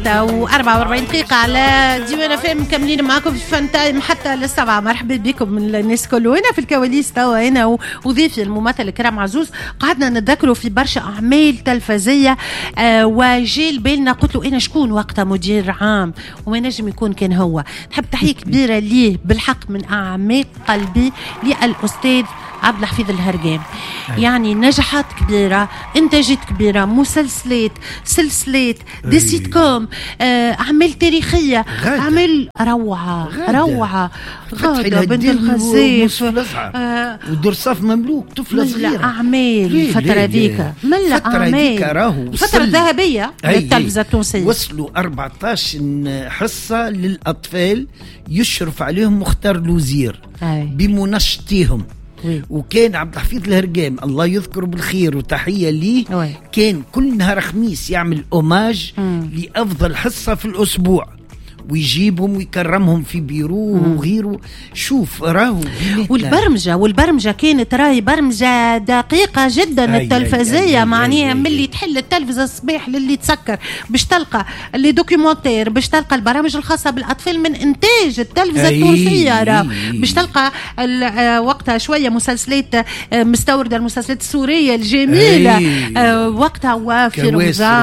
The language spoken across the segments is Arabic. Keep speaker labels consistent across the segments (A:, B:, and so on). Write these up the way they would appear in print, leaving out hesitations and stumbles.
A: و44 دقيقة على ديوان FM مكملين معكم في فان تايم حتى للسبعة. مرحبا بكم من الناس كل. وهنا في الكواليس توا أنا وضيفي الممثل كرام عزوز قعدنا نتذكروا في برشا أعمال تلفزية وجيل بالنا قلت له أنا شكون وقتها مدير عام وما نجم يكون كان هو. نحب تحية كبيرة ليه بالحق من أعماق قلبي للأستاذ عبد الحفيظ الهرقان. يعني نجاحات كبيرة، إنتاجات كبيرة، مسلسلات، سلسلات، دي سيت كوم، أعمال تاريخية، أعمال روعة غادة بنت الخزيف
B: ودرصاف مملوك طفلة صغيرة.
A: أعمال الفترة ذيك ملا أعمال الفترة الذهبية للتلفزة التونسية.
B: وصلوا 14 حصة للأطفال يشرف عليهم مختار لوزير بمنشطيهم. وكان عبد الحفيظ الهرقان الله يذكره بالخير وتحية ليه كان كل نهار خميس يعمل أوماج لأفضل حصة في الأسبوع ويجيبهم ويكرمهم في بيروه وغيره. شوف راهو
A: والبرمجة كانت راهي برمجة دقيقة جدا. التلفزية معناها ملي تحل التلفزة الصباح للي تسكر باش تلقى اللي دوكيومنتير، باش تلقى البرامج الخاصة بالأطفال من إنتاج التلفزة التونسية، باش تلقى وقتها شوية مسلسلات مستوردة، المسلسلات السورية الجميلة وقتها. وفي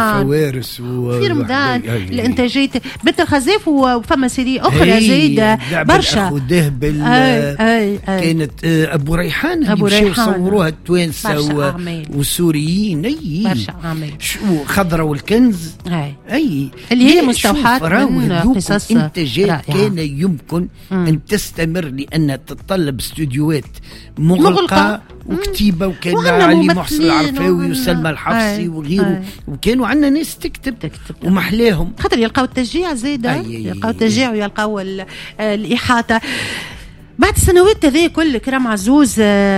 A: رمضان الإنتاجات بنت الخزيف وفما سيري أخرى زايدة برشا.
B: كانت أبو ريحان اللي صوروها التوانسة والسوريين.
A: برشا أعمال
B: خضرة والكنز اللي
A: هي مستوحاة من قصص
B: إنتاجات كان يمكن أن تستمر لأنها تتطلب استوديوهات مغلقة وكتيبة. وكان علي محسن العرفاوي وسلمى الحفصي وغيره. وكانوا عندنا ناس تكتب ومحلاهم
A: خاطر يلقاو التشجيع زايدة، يلقاو التشجيع ويلقاو الإحاطة. بعد السنوات هذه كل كرام عزوز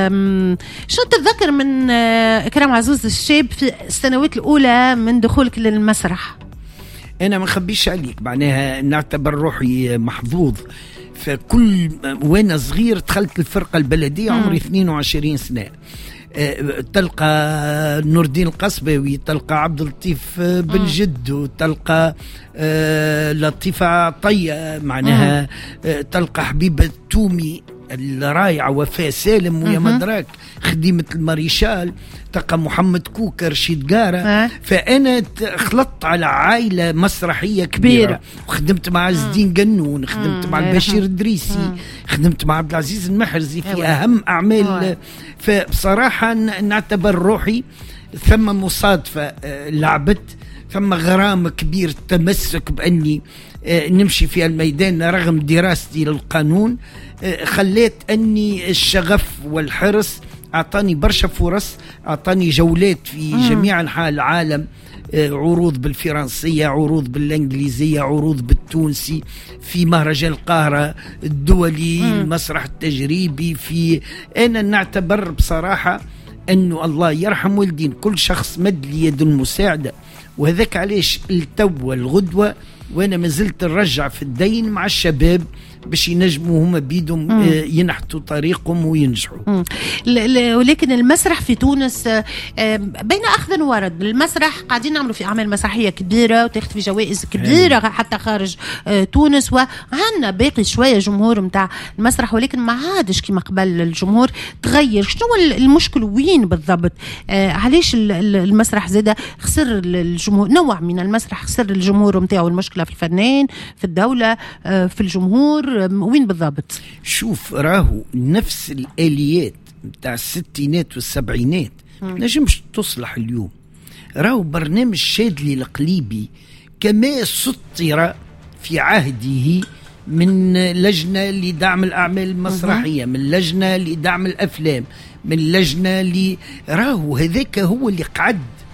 A: شو تتذكر من كرام عزوز الشاب في السنوات الأولى من دخولك للمسرح؟
B: أنا ما خبيش عليك معناها نعتبر روحي محظوظ. فكل وانا صغير دخلت الفرقة البلدية عمري 22 سنة. تلقى نور الدين القصباوي، تلقى عبد اللطيف بن جد، وتلقى لطيفة عطية معناها، تلقى حبيبة التومي الرائعة، وفاء سالم ويا مدراك خديمة الماريشال، تلقى محمد كوكا، رشيد قارة. فأنا خلطت على عائلة مسرحية كبيرة. وخدمت مع عز الدين قنون، خدمت مع البشير الدريسي، خدمت مع عبد العزيز المحرزي في أهم أعمال. فبصراحة نعتبر روحي ثم مصادفة لعبت، ثم غرام كبير تمسك بأني نمشي في الميدان رغم دراستي للقانون. خليت أني الشغف والحرص أعطاني برشا فرص، أعطاني جولات في جميع أنحاء العالم، عروض بالفرنسية، عروض بالإنجليزية، عروض بالتونسي، في مهرجان القاهرة الدولي، المسرح التجريبي. أنا نعتبر بصراحة أنه الله يرحم والدين كل شخص مد لي يد المساعدة، وهذاك علاش التو والغدوة وأنا ما زلت نرجع في الدين مع الشباب باش ينجموا هما بيدهم ينحتوا طريقهم وينجحوا.
A: ولكن المسرح في تونس بين أخذ ورد. المسرح قاعدين نعملوا في أعمال مسرحية كبيرة وتاخذ في جوائز كبيرة حتى خارج تونس، وعندنا باقي شوية جمهور متاع المسرح، ولكن ما عادش كما قبل. الجمهور تغير. شنو المشكل وين بالضبط؟ علاش المسرح زاد خسر الجمهور؟ نوع من المسرح خسر الجمهور متاعه. المشكلة في الفنان، في الدولة، في الجمهور، وين بالضبط؟
B: شوف راهو نفس الآليات بتاع الستينات والسبعينات نجمش تصلح اليوم. راهو برنامج شادلي القليبي كما سطر في عهده من لجنة لدعم الأعمال المسرحية، من لجنة لدعم الأفلام، من لجنة راهو هذاك هو اللي قعد.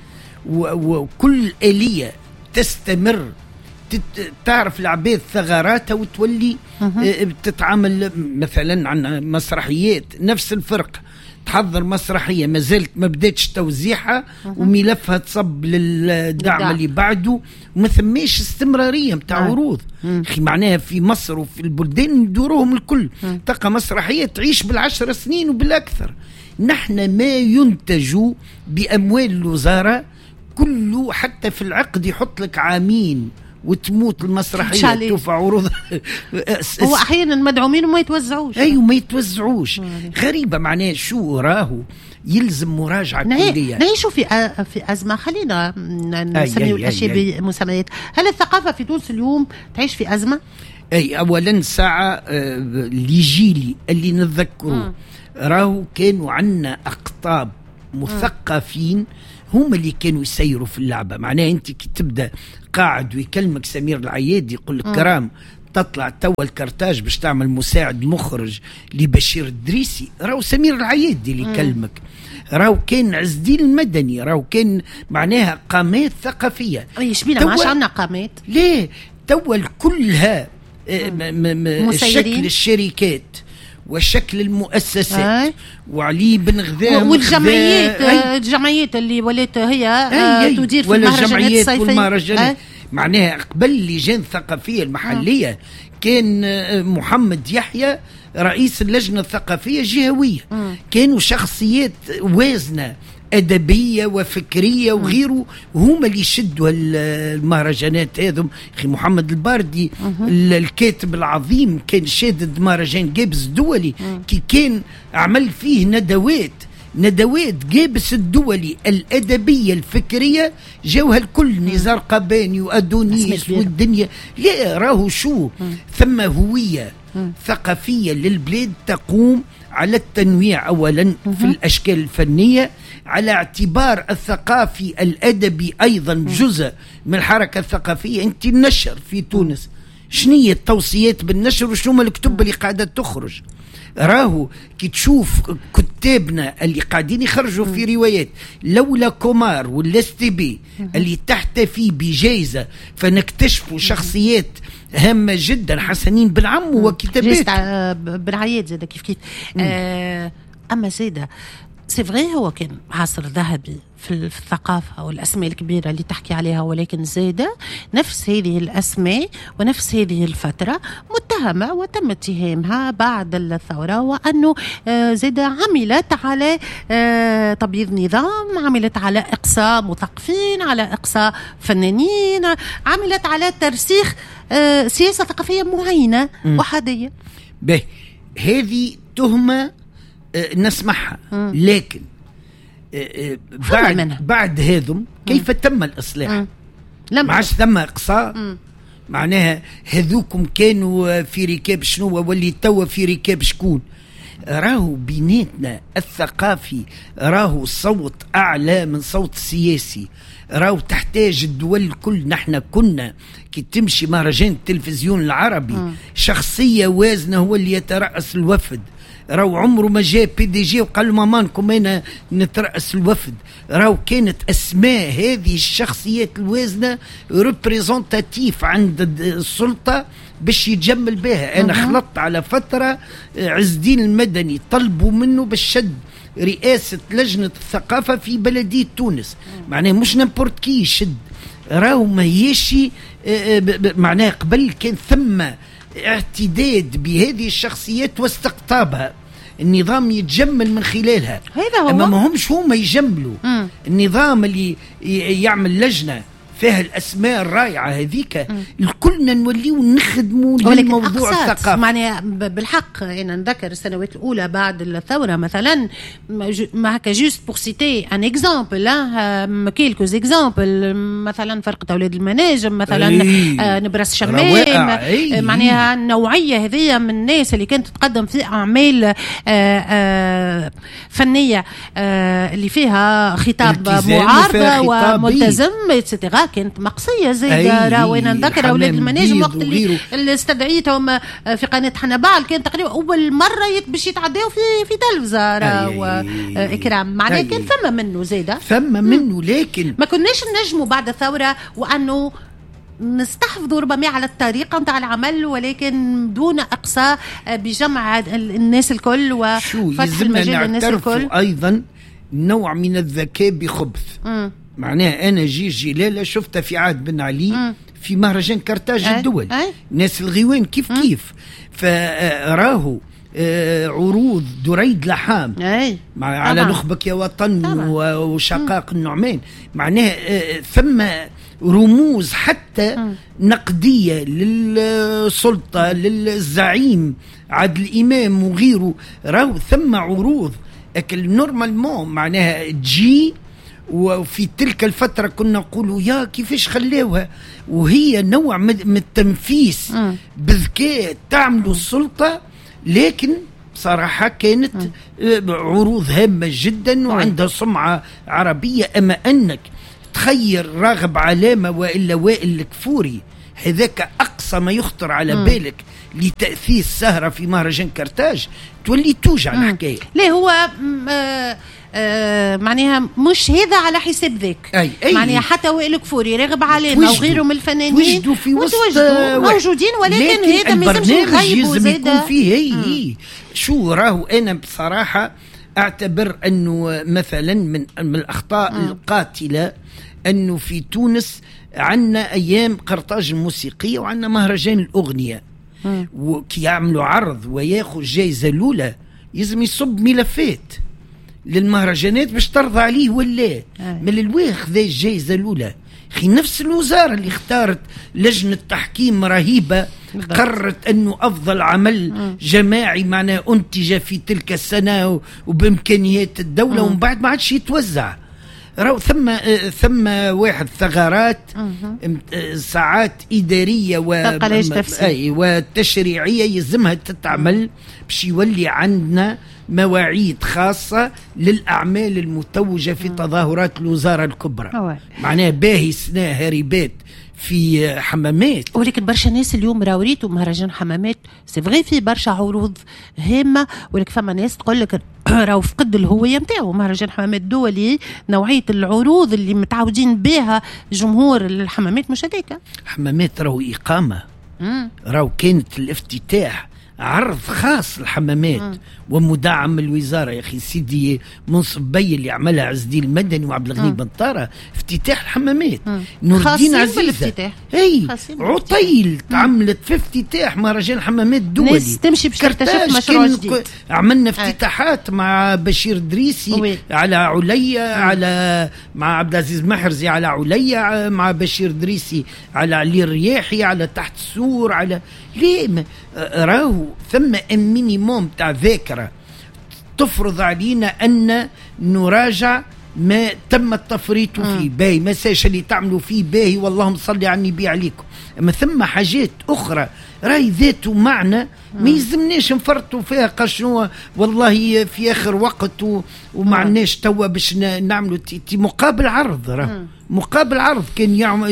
B: وكل آلية تستمر تعرف العباد ثغراتها وتولي بتتعامل. مثلا عن مسرحيات نفس الفرق تحضر مسرحية ما زالت ما بدأتش توزيعها وملفها تصب للدعم اللي بعده، وما ثماش استمرارية متاع عروض. أخي معناها في مصر وفي البلدان ندوروهم الكل تلقى مسرحية تعيش بال10 سنين وبالأكثر. نحن ما ينتج بأموال الوزارة كله حتى في العقد يحط لك عامين وتموت المسرحيه توفى عروض.
A: هو احيانا مدعومين وما يتوزعوش.
B: ايوه ما يتوزعوش. غريبه معناها شو راهو يلزم مراجعه كليه.
A: نعيشوا في ازمه. خلينا نسمي الاشياء بمسميات. هل الثقافه في تونس اليوم تعيش في ازمه؟
B: اي اولا ساعه لجيلي اللي نتذكروه راهو كانوا عندنا اقطاب مثقفين هما اللي كانوا يسيروا في اللعبه. معناها انت كي تبدا قاعد ويكلمك سمير العيادي يقول لك كرام تطلع توا الكرتاج باش تعمل مساعد مخرج لبشير الدريسي، راهو سمير العيادي اللي يكلمك. راهو كان عز الدين المدني، راهو كان معناها قامات ثقافيه.
A: يشبينا ما عادش عندنا قامات.
B: ليه توا كلها شكل الشركات وشكل المؤسسات وعلي بن غذاء
A: والجمعيات الجمعيات اللي ولات هي تدير في المهرجانات الصيفيه.
B: معناها قبل لجان ثقافيه المحليه كان محمد يحيى رئيس اللجنه الثقافيه الجهويه. كانوا شخصيات وازنه أدبية وفكرية وغيره، وهما اللي يشدوا المهرجانات هذم. أخي محمد الباردي الكاتب العظيم كان شادد مهرجان جابس الدولي كي كان عمل فيه ندوات جابس الدولي الأدبية الفكرية جاوها الكل، نزار قباني وأدونيس والدنيا. لا راهو شو ثم هوية ثقافية للبلاد تقوم على التنويع أولا في الأشكال الفنية، على اعتبار الثقافي الأدبي أيضا جزء من الحركة الثقافية. أنت النشر في تونس شنية التوصيات بالنشر وشنو الكتب اللي قاعدة تخرج؟ راهو كي تشوف كتابنا اللي قاعدين يخرجوا في روايات لولا كومار والاستبي اللي تحتفي بجائزة فنكتشفوا شخصيات هامة جدا. حسنين بن عمو وكتابات
A: بالعياد زاد كيف أما زيدا سي فغي هو كان عصر ذهبي في الثقافة والأسماء الكبيرة اللي تحكي عليها، ولكن زيدا نفس هذه الأسماء ونفس هذه الفترة متهمة وتم اتهامها بعد الثورة، وأنه زيدا عملت على تبييض نظام، عملت على إقصاء مثقفين، على إقصاء فنانين، عملت على ترسيخ سياسة ثقافية معينة وحدية.
B: به هذه تهمة نسمعها، لكن بعد هذم كيف تم الإصلاح؟ ما عادش ثم إقصاء. معناها هذوكم كانوا في ركاب شنو واللي توا في ركاب شكون؟ راهو بيناتنا الثقافي راهو صوت أعلى من صوت السياسي. راهو تحتاج الدول الكل. نحن كنا كي تمشي مهرجان التلفزيون العربي شخصية وازنة هو اللي يترأس الوفد. راهو عمره ما جاء PDG وقال مامانكم انا نترأس الوفد. راهو كانت اسماء هذه الشخصيات الوازنه ريبريزونتاتيف عند السلطه باش يتجمل بها. انا خلطت على فتره عز الدين المدني طلبوا منه بالشد رئاسه لجنه الثقافه في بلديه تونس. معناه مش نمبورت كي يشد. راهو ما هيشي معناه قبل كان ثم اعتداد بهذه الشخصيات واستقطابها. النظام يتجمل من خلالها. أما ما همش هما يجملوا. النظام اللي يعمل لجنة فيها الأسماء الرائعة هذيك الكلنا نوليو نخدموا للموضوع الثقافي.
A: معناها بالحق أنا نذكر السنوات الأولى بعد الثورة مثلا ما هكا جوست بور سيتي ان اكزامبل كيلكوز اكزامبل مثلا فرقة أولاد المناجم مثلا نبرس شمام. معناها النوعية هذه من الناس اللي كانت تقدم في أعمال فنية اللي فيها خطاب معارضة وملتزم اتسيتيرا كانت مقصية زيدا. راوينا نذكر أولاد المناجم وقت اللي استدعيتهم في قناة حنبال كان تقريبا أول مرة باش يتعداو في تلفزة إكرام. معناه كان ثم منه زيدا
B: ثم منه، لكن
A: ما كناش نجموا بعد الثورة وأنه نستحفظوا ربما على الطريقة نتاع العمل، ولكن دون إقصاء بجمع الناس الكل وفتح المجال للناس الكل.
B: أيضا نوع من الذكاء بخبث. معناها أنا جلالة شفتها في عاد بن علي في مهرجان كرتاج الدول. ناس الغيوان كيف فراهو عروض دريد لحام على نخبك يا وطن وشقاق النعمان. معناها ثم رموز حتى نقدية للسلطة للزعيم عادل إمام وغيره، راهو ثم عروض أكل نورمالمون معناها تجي. وفي تلك الفترة كنا نقولوا يا كيفاش خلوها، وهي نوع من التنفيس بذكاء تعملوا السلطة، لكن بصراحة كانت عروض هامة جدا وعندها سمعة عربية. أما أنك تخير راغب علامة وإلا وائل الكفوري، هذاك أقصى ما يخطر على بالك لتأثيث سهرة في مهرجان كرتاج، تولي توجع الحكاية.
A: ليه هو معناها مش هذا على حساب ذاك، معناها حتى وائل الكفوري راغب علامة وغيره من الفنانين
B: وجدوا في وسط
A: موجودين، ولكن هذا ما يلزمش يغيبوا زيادة
B: فيه. شو راهو أنا بصراحة أعتبر أنه مثلا من الأخطاء القاتلة أنه في تونس عنا أيام قرطاج الموسيقية وعنا مهرجان الأغنية، وكي يعملوا عرض وياخذ جايزة الأولى يلزم يصب ملفات للمهرجانات باش ترضى عليه ولا من الواخ ذا الجايزة الأولى. أخي نفس الوزارة اللي اختارت لجنة تحكيم رهيبة قررت أنه أفضل عمل جماعي معناه أنتج في تلك السنة وبإمكانيات الدولة، ومن بعد ما عادش يتوزع. راهو ثم واحد ثغرات ساعات إدارية وتشريعية يلزمها تتعمل باش يولي عندنا مواعيد خاصة للأعمال المتوجة في تظاهرات الوزارة الكبرى. معناها باهي سنة هريبات في حمامات،
A: ولكن برشا ناس اليوم راوريتوا مهرجان حمامات سيفغي في برشا عروض هامة، ولكن فما ناس تقول لك راهو فقد الهوية متاعو. مهرجان حمامات دولي نوعية العروض اللي متعودين بها جمهور الحمامات مش هذيك.
B: حمامات راهو إقامة، راهو كانت الافتتاح عرض خاص الحمامات ومدعم الوزارة. يا أخي سيدي منصف بي اللي عملها عز الدين المدني وعبد الغني بنطارة افتتاح الحمامات. نور الدين عزيزة عطيل تعملت في افتتاح مهرجان حمامات دولي.
A: ناس تمشي باش تكتشف مشروع جديد.
B: عملنا افتتاحات مع بشير دريسي على عليا، على مع عبد العزيز محرزي على عليا، مع بشير دريسي على علي الرياحي، على تحت السور، على ليه راهو ثم مينيموم تاع ذاكرة تفرض علينا أن نراجع ما تم التفريط فيه. باهي مساش اللي تعملوا فيه باهي واللهم صلي على النبي عليكم، أما ثم حاجات أخرى راهي ذاته معنى ما يلزمناش نفرطوا فيها قشنوه والله في آخر وقت ومعناش توا باش نعملوا مقابل عرض. راه مقابل عرض كان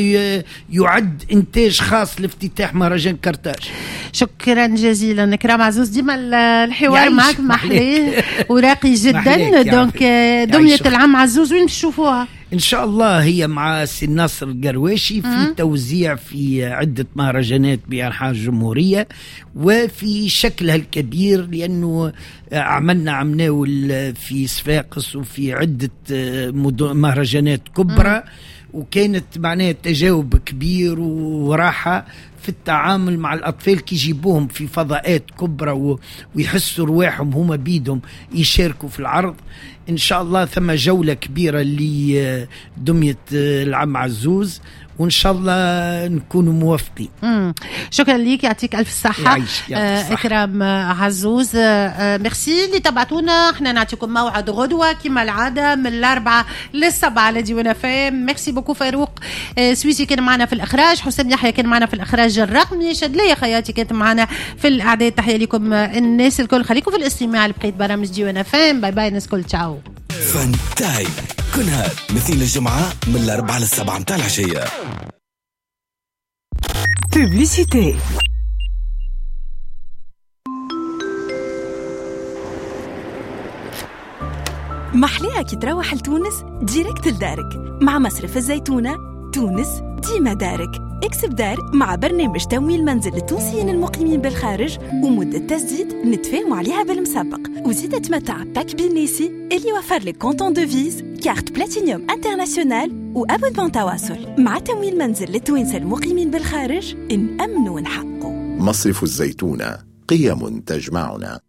B: يعد إنتاج خاص لافتتاح مهرجان كرتاج.
A: شكرا جزيلا كرام عزوز، ديما الحوار معك محلي وراقي جدا. دونك دمية العم عزوز وين نشوفوها؟
B: إن شاء الله هي مع سي ناصر القرواشي في توزيع في عدة مهرجانات بأنحاء الجمهورية وفي شكلها الكبير، لأنه عملنا في صفاقس وفي عدة مهرجانات كبرى، وكانت معناها تجاوب كبير وراحة في التعامل مع الأطفال كي يجيبوهم في فضاءات كبرى ويحسوا رواحهم هما بيدهم يشاركوا في العرض. إن شاء الله ثم جولة كبيرة لدمية العم عزوز، وإن شاء الله نكونوا موافقين.
A: شكرا لك، يعطيك ألف صحة إكرام عزوز. ميرسي اللي تبعتونا. احنا نعطيكم موعد غدوة كما العادة من 4 ل7 على ديوان فام. ميرسي بوكو فاروق سويسي كان معنا في الإخراج، حسام يحيى كان معنا في الإخراج الرقمي، شدلية خياتي كانت معنا في الإعداد. تحية لكم الناس الكل، خليكم في الاستماع لبقية برامج ديوان فام. باي باي الناس الكل، تشاو.
C: فن تايم كنها مثل الجمعة من 4 ل7 متاع العشية.
D: بوبليسيتي. محليها كي تروح لتونس ديريكت لدارك مع مصرف الزيتونة. تونس ديما دارك. اكسب دار مع برنامج تمويل منزل للتونسيين المقيمين بالخارج، ومدة تسديد نتفاهم عليها بالمسابق، وزيد تمتع باك بالناسي اللي يوفر لك كونتون دوفيز، كارت بلاتينيوم انترناسيونال وابونمون تواصل. مع تمويل منزل للتوانسة المقيمين بالخارج نأمن ونحقق.
E: مصرف الزيتونة، قيم تجمعنا.